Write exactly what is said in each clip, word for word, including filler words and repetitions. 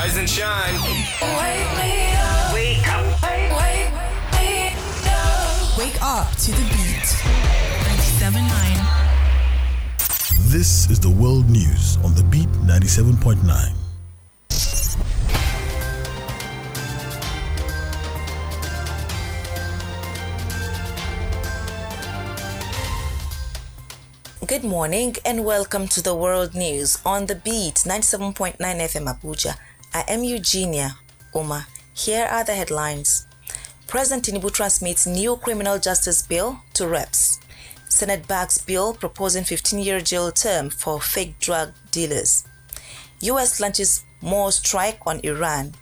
Rise and shine. Wake me up. Wake up. Wake me up. Wake up to the beat. ninety-seven point nine. This is the world news on the Beat ninety-seven point nine. Good morning and welcome to the world news on the Beat ninety-seven point nine F M Abuja. I am Eugenia Oma. Here are the headlines. President Tinubu transmits new criminal justice bill to reps. Senate backs bill proposing fifteen-year jail term for fake drug dealers. U S launches more strike on Iran.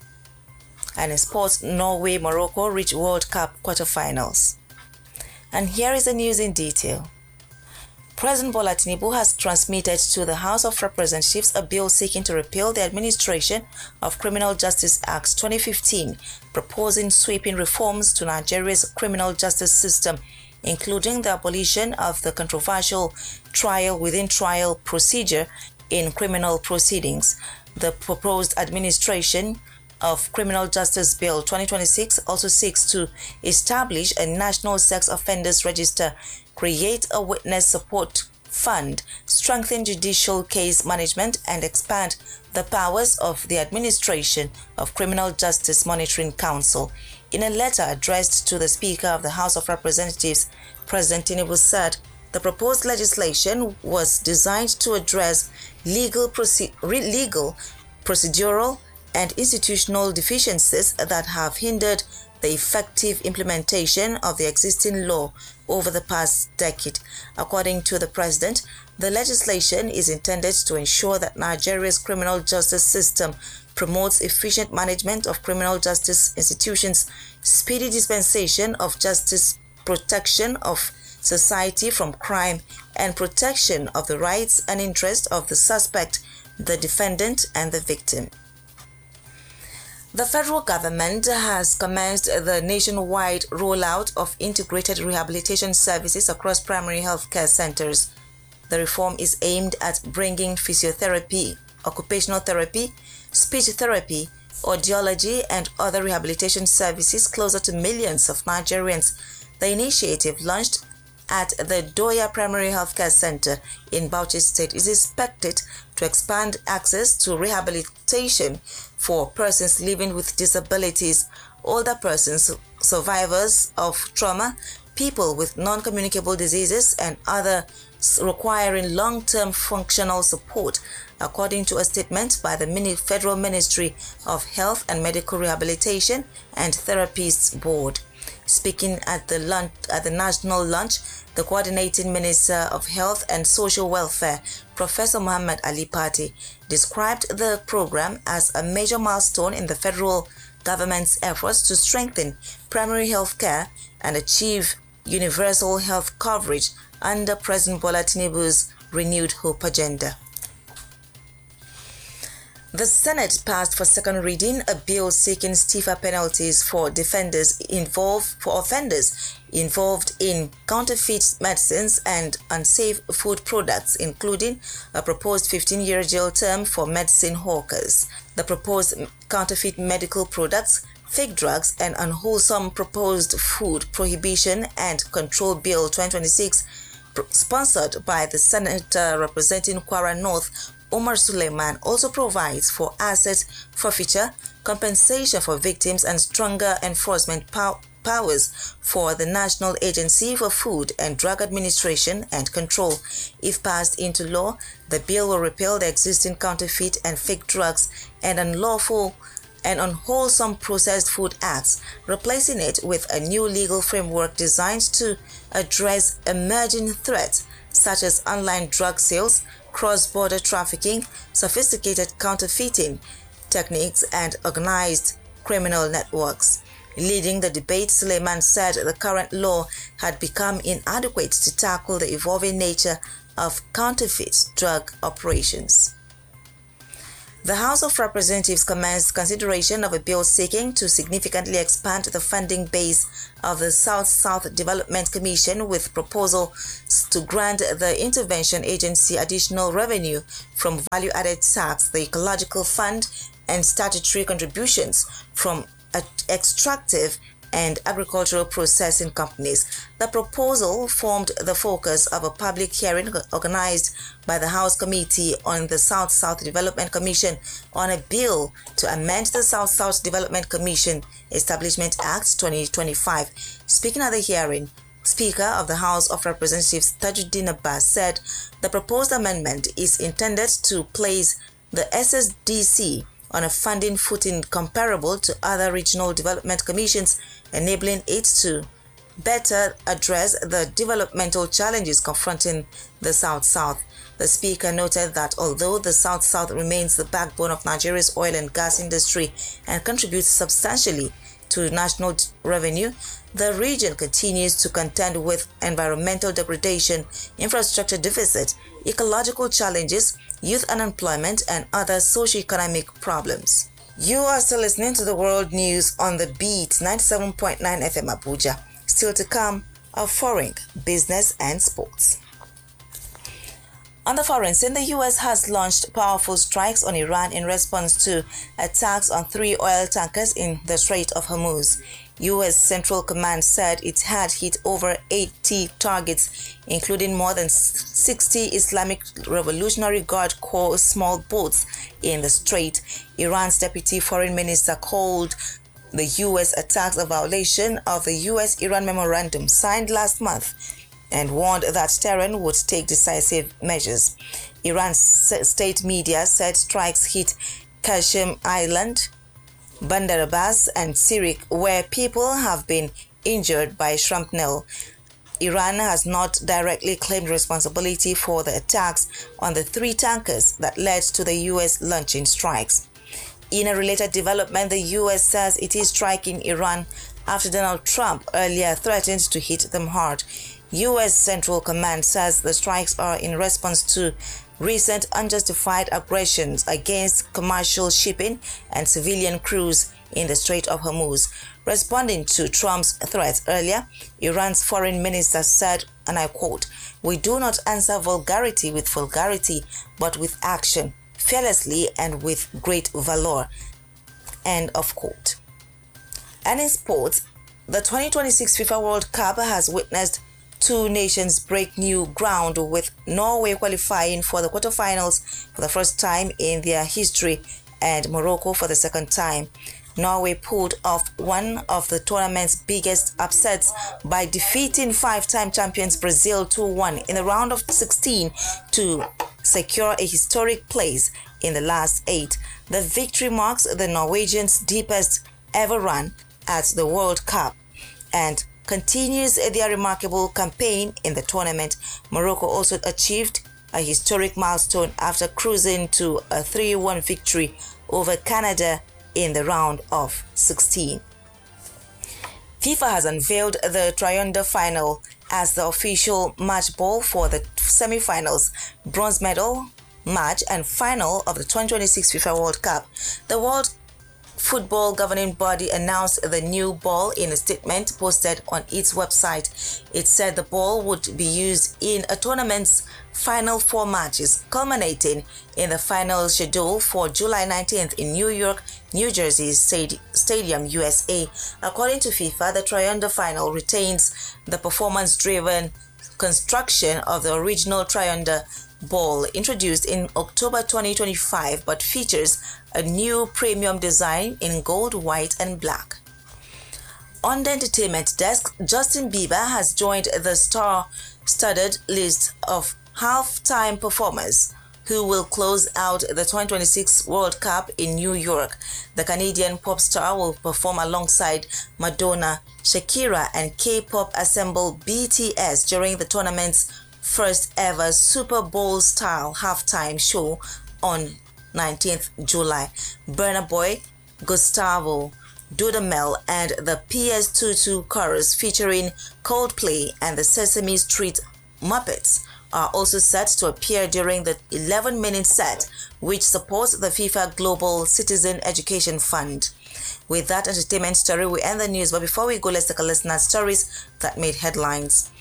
And in sports, Norway, Morocco reach World Cup quarterfinals. And here is the news in detail. President Bola Tinubu has transmitted to the House of Representatives a bill seeking to repeal the Administration of Criminal Justice Act twenty fifteen, proposing sweeping reforms to Nigeria's criminal justice system, including the abolition of the controversial trial within trial procedure in criminal proceedings. The proposed Administration of Criminal Justice Bill twenty twenty-six also seeks to establish a national sex offenders register, create a witness support fund, strengthen judicial case management, and expand the powers of the Administration of Criminal Justice Monitoring Council. In a letter addressed to the Speaker of the House of Representatives, President Tinubu said the proposed legislation was designed to address legal, proce- legal procedural, and institutional deficiencies that have hindered the effective implementation of the existing law over the past decade. According to the President, the legislation is intended to ensure that Nigeria's criminal justice system promotes efficient management of criminal justice institutions, speedy dispensation of justice, protection of society from crime, and protection of the rights and interests of the suspect, the defendant, and the victim. The federal government has commenced the nationwide rollout of integrated rehabilitation services across primary health care centers. The reform is aimed at bringing physiotherapy, occupational therapy, speech therapy, audiology, and other rehabilitation services closer to millions of Nigerians. The initiative, launched at the Doya Primary Healthcare Center in Bauchi State, is expected to expand access to rehabilitation for persons living with disabilities, older persons, survivors of trauma, people with non-communicable diseases, and others requiring long-term functional support, according to a statement by the Federal Ministry of Health and Medical Rehabilitation and Therapies Board. Speaking at the lunch, at the national launch, the Coordinating Minister of Health and Social Welfare, Professor Muhammad Ali Pate, described the program as a major milestone in the federal government's efforts to strengthen primary health care and achieve universal health coverage under President Bola Tinubu's renewed hope agenda. The Senate passed for second reading a bill seeking stiffer penalties for defenders involved for offenders involved in counterfeit medicines and unsafe food products, including a proposed fifteen-year jail term for medicine hawkers. The proposed counterfeit medical products, fake drugs, and unwholesome proposed food prohibition and control bill twenty twenty-six, sponsored by the Senator representing Kwara North, Omar Suleiman, also provides for asset forfeiture, compensation for victims, and stronger enforcement pow- powers for the National Agency for Food and Drug Administration and Control. If passed into law, the bill will repeal the existing counterfeit and fake drugs and unlawful and unwholesome processed food acts, replacing it with a new legal framework designed to address emerging threats such as online drug sales, cross-border trafficking, sophisticated counterfeiting techniques, and organized criminal networks. Leading the debate, Suleiman said the current law had become inadequate to tackle the evolving nature of counterfeit drug operations. The House of Representatives commenced consideration of a bill seeking to significantly expand the funding base of the South-South Development Commission, with proposals to grant the intervention agency additional revenue from value-added tax, the Ecological Fund, and statutory contributions from extractive and agricultural processing companies. The proposal formed the focus of a public hearing organized by the House Committee on the South-South Development Commission on a bill to amend the South-South Development Commission Establishment Act twenty twenty-five. Speaking at the hearing, Speaker of the House of Representatives Tajuddin Abbas said the proposed amendment is intended to place the S S D C on a funding footing comparable to other regional development commissions, enabling it to better address the developmental challenges confronting the South-South. The Speaker noted that although the South-South remains the backbone of Nigeria's oil and gas industry and contributes substantially to national revenue, the region continues to contend with environmental degradation, infrastructure deficit, ecological challenges, youth unemployment, and other socio-economic problems. You are still listening to the World News on the Beat ninety-seven point nine F M Abuja. Still to come are foreign, business, and sports. On the foreign scene, the U S has launched powerful strikes on Iran in response to attacks on three oil tankers in the Strait of Hormuz. U S Central Command said it had hit over eighty targets, including more than sixty Islamic Revolutionary Guard Corps small boats in the strait. Iran's Deputy Foreign Minister called the U S attacks a violation of the U S-Iran memorandum signed last month and warned that Tehran would take decisive measures. Iran's state media said strikes hit Qasem Island, Bandar Abbas, and Sirik, where people have been injured by shrapnel. Iran has not directly claimed responsibility for the attacks on the three tankers that led to the U S launching strikes. In a related development, the U S says it is striking Iran after Donald Trump earlier threatened to hit them hard. U S Central Command says the strikes are in response to recent unjustified aggressions against commercial shipping and civilian crews in the Strait of Hormuz. Responding to Trump's threats earlier, Iran's foreign minister said, and I quote, "We do not answer vulgarity with vulgarity, but with action, fearlessly and with great valor." End of quote. And in sports, the twenty twenty-six FIFA World Cup has witnessed two nations break new ground, with Norway qualifying for the quarterfinals for the first time in their history and Morocco for the second time. Norway pulled off one of the tournament's biggest upsets by defeating five-time champions Brazil two one in the round of sixteen to secure a historic place in the last eight. The victory marks the Norwegians' deepest ever run at the World Cup and continues their remarkable campaign in the tournament. Morocco also achieved a historic milestone after cruising to a three one victory over Canada in the round of sixteen. FIFA has unveiled the Triunder final as the official match ball for the semi-finals, bronze medal match, and final of the twenty twenty-six FIFA World Cup. The World Football Governing Body announced the new ball in a statement posted on its website. It said the ball would be used in a tournament's final four matches, culminating in the final schedule for July nineteenth in New York, New Jersey Stadium, U S A. According to FIFA, the Triunder final retains the performance-driven construction of the original Triunder ball introduced in October twenty twenty-five, but features a new premium design in gold, white, and black. On the entertainment desk, Justin Bieber has joined the star-studded list of halftime performers who will close out the twenty twenty-six World Cup in New York. The Canadian pop star will perform alongside Madonna, Shakira, and K-pop ensemble B T S during the tournament's first ever Super Bowl style halftime show on nineteenth July. Burna Boy, Gustavo Dudamel, and the P S twenty-two chorus featuring Coldplay and the Sesame Street Muppets are also set to appear during the eleven minute set, which supports the FIFA Global Citizen Education Fund. With that entertainment story, we end the news, but before we go, let's take a listen at stories that made headlines.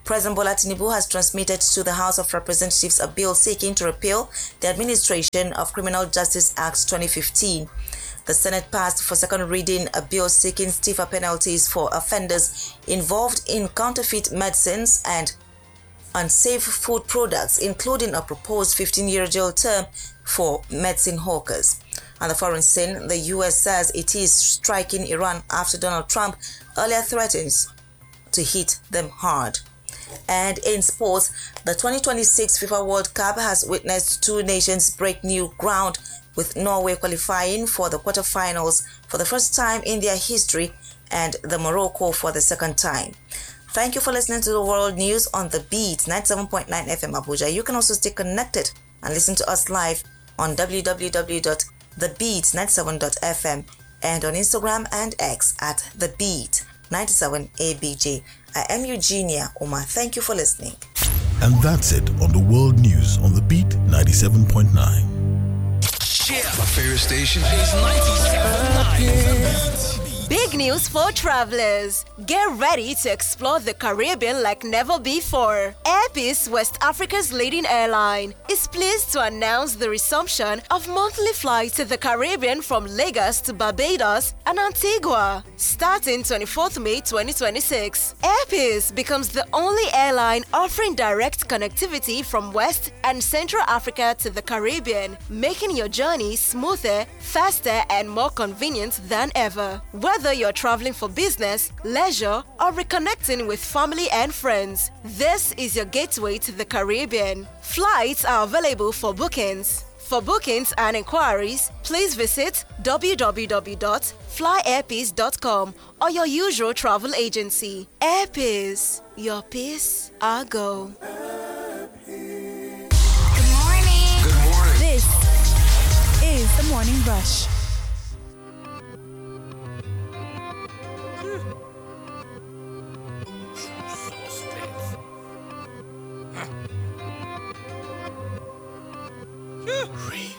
President Bola Tinubu has transmitted to the House of Representatives a bill seeking to repeal the Administration of Criminal Justice Act twenty fifteen. The Senate passed for second reading a bill seeking stiffer penalties for offenders involved in counterfeit medicines and unsafe food products, including a proposed fifteen-year jail term for medicine hawkers. On the foreign scene, the U S says it is striking Iran after Donald Trump earlier threatens to hit them hard. And in sports, the twenty twenty-six FIFA World Cup has witnessed two nations break new ground, with Norway qualifying for the quarterfinals for the first time in their history and the Morocco for the second time. Thank you for listening to the World News on The Beat, ninety-seven point nine F M Abuja. You can also stay connected and listen to us live on w w w dot the beat ninety-seven dot f m and on Instagram and X at The Beat ninety-seven A B J. I am Eugenia Uma. Thank you for listening. And that's it on the World News on The Beat ninety-seven point nine. Yeah. My favorite station is ninety-seven point nine. Big news for travelers. Get ready to explore the Caribbean like never before. Air Peace, West Africa's leading airline, is pleased to announce the resumption of monthly flights to the Caribbean from Lagos to Barbados and Antigua. Starting twenty-fourth May twenty twenty-six, Air Peace becomes the only airline offering direct connectivity from West and Central Africa to the Caribbean, making your journey smoother, faster, and more convenient than ever. Whether you're traveling for business, leisure, or reconnecting with family and friends, this is your gateway to the Caribbean. Flights are available for bookings. For bookings and inquiries, please visit w w w dot fly air peace dot com or your usual travel agency. Air Peace, your peace, our go. Good morning. Good morning. This is the Morning Rush. Read.